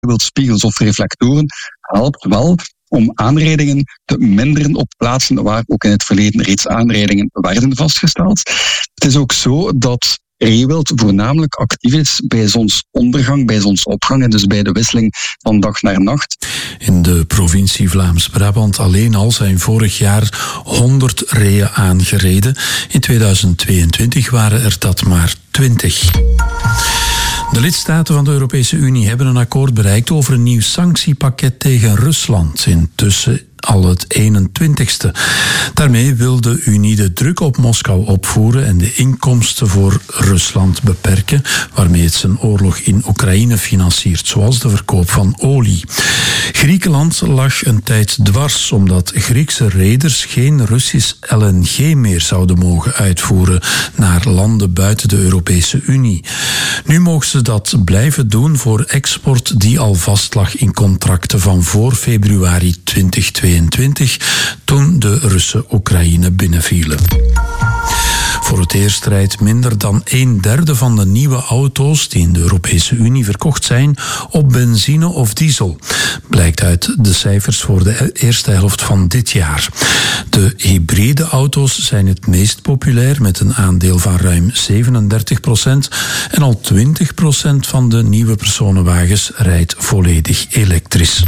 spiegels of reflectoren helpt wel om aanrijdingen te minderen op plaatsen waar ook in het verleden reeds aanrijdingen werden vastgesteld. Het is ook zo dat reewild voornamelijk actief is bij zonsondergang, bij zonsopgang en dus bij de wisseling van dag naar nacht. In de provincie Vlaams-Brabant alleen al zijn vorig jaar 100 reeën aangereden. In 2022 waren er dat maar 20. De lidstaten van de Europese Unie hebben een akkoord bereikt over een nieuw sanctiepakket tegen Rusland. Intussen al het 21ste. Daarmee wil de Unie de druk op Moskou opvoeren en de inkomsten voor Rusland beperken, waarmee het zijn oorlog in Oekraïne financiert, zoals de verkoop van olie. Griekenland lag een tijd dwars, omdat Griekse reders geen Russisch LNG meer zouden mogen uitvoeren naar landen buiten de Europese Unie. Nu mogen ze dat blijven doen voor export die al vastlag in contracten van voor februari 2022, toen de Russen Oekraïne binnenvielen. Voor het eerst rijdt minder dan 1/3 van de nieuwe auto's die in de Europese Unie verkocht zijn op benzine of diesel. Blijkt uit de cijfers voor de eerste helft van dit jaar. De hybride auto's zijn het meest populair met een aandeel van ruim 37% en al 20% van de nieuwe personenwagens rijdt volledig elektrisch.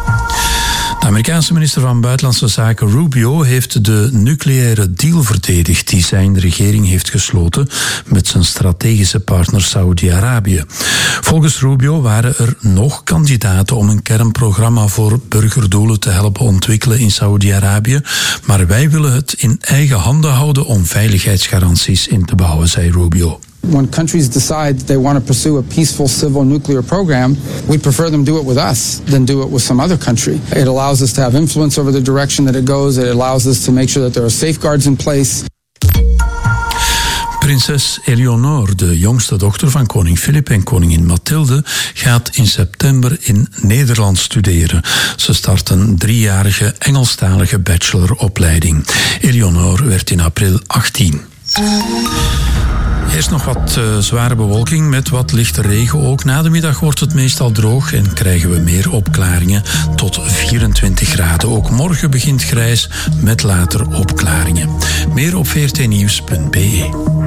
De Amerikaanse minister van Buitenlandse Zaken Rubio heeft de nucleaire deal verdedigd die zijn regering heeft gesloten met zijn strategische partner Saudi-Arabië. Volgens Rubio waren er nog kandidaten om een kernprogramma voor burgerdoelen te helpen ontwikkelen in Saudi-Arabië, maar wij willen het in eigen handen houden om veiligheidsgaranties in te bouwen, zei Rubio. When countries decide they want to pursue a peaceful civil nuclear program, we prefer them do it with us than do it with some other country. It allows us to have influence over the direction that it goes. It allows us to make sure that there are safeguards in place. Prinses Eleonore, de jongste dochter van koning Filip en koningin Mathilde, gaat in september in Nederland studeren. Ze start een 3-jarige Engelstalige bacheloropleiding. Eleonore werd in april 18. Eerst nog wat zware bewolking met wat lichte regen ook. Na de middag wordt het meestal droog en krijgen we meer opklaringen tot 24 graden. Ook morgen begint grijs met later opklaringen. Meer op vrtnieuws.be.